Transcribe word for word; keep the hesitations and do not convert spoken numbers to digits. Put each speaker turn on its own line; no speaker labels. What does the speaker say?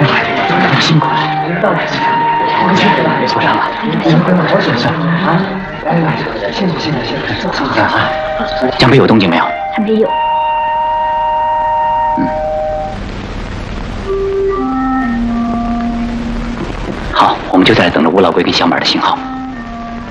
辛苦了，我们辛苦了，受伤了，你们回来好久了啊！来来，谢谢谢谢谢谢，谢谢啊！江北有动静没有？
还没有。
嗯。好，我们就在这等着吴老贵跟小满的信号。